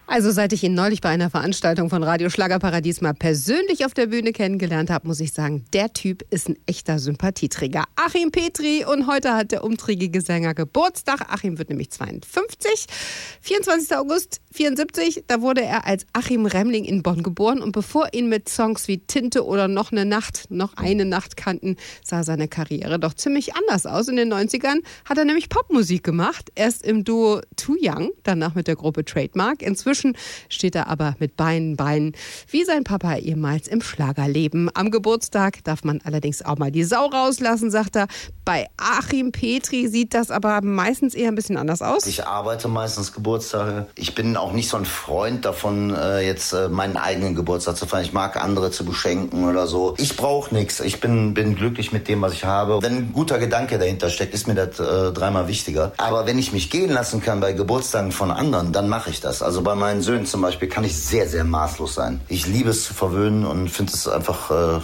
Also seit ich ihn neulich bei einer Veranstaltung von Radio Schlagerparadies mal persönlich auf der Bühne kennengelernt habe, muss ich sagen, der Typ ist ein echter Sympathieträger. Achim Petri, und heute hat der umtriebige Sänger Geburtstag. Achim wird nämlich 52. 24. August 74, da wurde er als Achim Remling in Bonn geboren, und bevor ihn mit Songs wie Tinte oder Noch eine Nacht kannten, sah seine Karriere doch ziemlich anders aus. In den 90ern hat er nämlich Popmusik gemacht, erst im Duo Too Young, danach mit der Gruppe Trademark. Inzwischen steht er aber mit Beinen wie sein Papa ehemals im Schlagerleben. Am Geburtstag darf man allerdings auch mal die Sau rauslassen, sagt er. Bei Achim Petri sieht das aber meistens eher ein bisschen anders aus. Ich arbeite meistens Geburtstage. Ich bin auch nicht so ein Freund davon, jetzt meinen eigenen Geburtstag zu feiern. Ich mag andere zu beschenken oder so. Ich brauche nichts. Ich bin glücklich mit dem, was ich habe. Wenn ein guter Gedanke dahinter steckt, ist mir das dreimal wichtiger. Aber wenn ich mich gehen lassen kann bei Geburtstagen von anderen, dann mache ich das. Also bei meinen Söhnen zum Beispiel kann ich sehr, sehr maßlos sein. Ich liebe es zu verwöhnen und finde es einfach,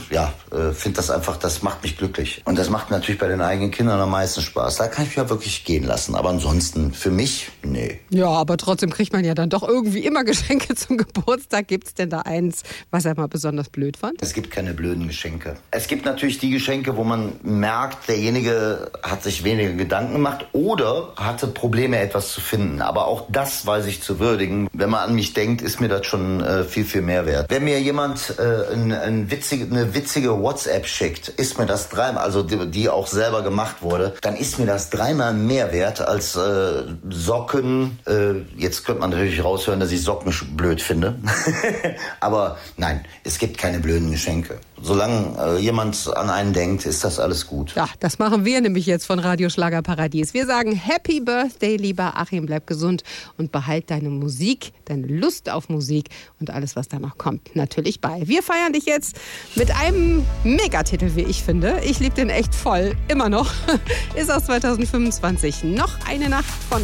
das macht mich glücklich. Und das macht natürlich bei den eigenen Kindern am meisten Spaß. Da kann ich mich ja wirklich gehen lassen. Aber ansonsten, für mich, nee. Ja, aber trotzdem kriegt man ja dann doch irgendwie immer Geschenke zum Geburtstag. Gibt's denn da eins, was er mal besonders blöd fand? Es gibt keine blöden Geschenke. Es gibt natürlich die Geschenke, wo man merkt, derjenige hat sich weniger Gedanken gemacht oder hatte Probleme, etwas zu finden. Aber auch das weiß ich zu würdigen. Wenn man an mich denkt, ist mir das schon viel, viel mehr wert. Wenn mir jemand eine witzige WhatsApp schickt, ist mir das dreimal, also die auch selber gemacht wurde, dann ist mir das dreimal mehr wert als Socken. Jetzt könnte man natürlich raushören, dass ich Socken blöd finde. Aber nein, es gibt keine blöden Geschenke. Solange jemand an einen denkt, ist das alles gut. Ja, das machen wir nämlich jetzt von Radio Schlagerparadies. Wir sagen Happy Birthday, lieber Achim, bleib gesund und behalt deine Musik, deine Lust auf Musik und alles, was da noch kommt, natürlich bei. Wir feiern dich jetzt mit einem Megatitel, wie ich finde. Ich liebe den echt voll, immer noch. Ist aus 2025. Noch eine Nacht von